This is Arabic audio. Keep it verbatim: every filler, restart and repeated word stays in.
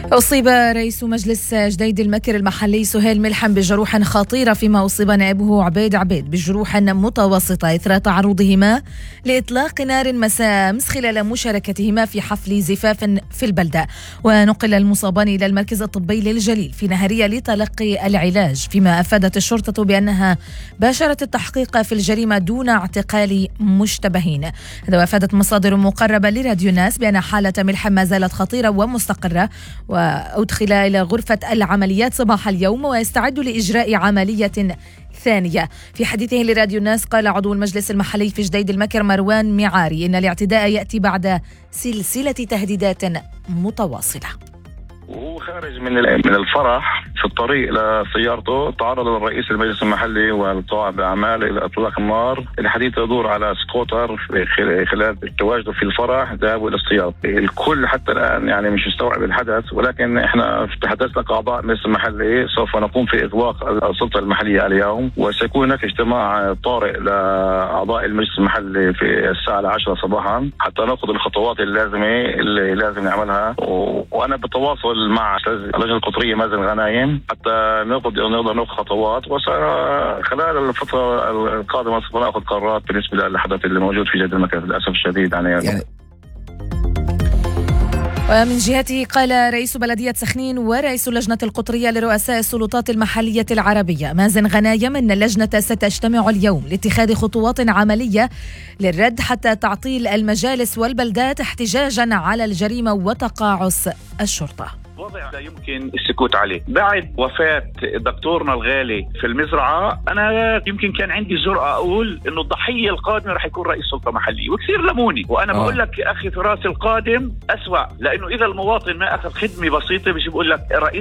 أصيب رئيس مجلس جديد المكر المحلي سهيل ملحم بجروح خطيرة، فيما أصيب نائبه عبيد عبيد بجروح متوسطة إثر تعرضهما لإطلاق نار مساء أمس خلال مشاركتهما في حفل زفاف في البلدة. ونقل المصابان إلى المركز الطبي للجليل في نهرية لتلقي العلاج، فيما أفادت الشرطة بأنها باشرت التحقيق في الجريمة دون اعتقال مشتبهين. هذا وأفادت مصادر مقربة لراديو الناس بأن حالة ملحم ما زالت خطيرة ومستقرة، وأدخل إلى غرفة العمليات صباح اليوم ويستعد لإجراء عملية ثانية. في حديثه لراديو الناس قال عضو المجلس المحلي في جديد المكر مروان معاري إن الاعتداء يأتي بعد سلسلة تهديدات متواصلة. وهو خارج من من الفرح في الطريق لسيارته تعرض الرئيس المجلس المحلي والقائم باعمال الى اطلاق النار. الحديث يدور على سكوتر خلال تواجده في الفرح ذهابوا الى السيارة. الكل حتى الان يعني مش مستوعب الحدث، ولكن احنا تحدثنا كاعضاء المجلس المحلي سوف نقوم في اغلاق السلطه المحليه اليوم، وسيكون هناك اجتماع طارئ لاعضاء المجلس المحلي في الساعه عشرة صباحا حتى ناخذ الخطوات اللازمه اللي لازم نعملها. وانا بتواصل مع اللجنة القطرية مازن غنايم حتى ناخذ نقدر ناخذ خطوات، وخلال الفترة القادمة سوف ناخذ قرارات بالنسبة للحدث اللي موجود في جديد المكر للأسف الشديد يعني, يعني ومن جهته قال رئيس بلدية سخنين ورئيس اللجنة القطرية لرؤساء السلطات المحلية العربية مازن غنايم أن اللجنة ستجتمع اليوم لاتخاذ خطوات عملية للرد حتى تعطيل المجالس والبلدات احتجاجا على الجريمة وتقاعس الشرطة. وضع لا يمكن السكوت عليه. بعد وفاة دكتورنا الغالي في المزرعة أنا يمكن كان عندي جرأة أقول إنه الضحية القادمة رح يكون رئيس سلطة محلية، وكثير لموني. وأنا آه. بقول لك أخي فراس القادم أسوأ، لأنه إذا المواطن ما أخذ خدمة بسيطة مش بقول لك رئيس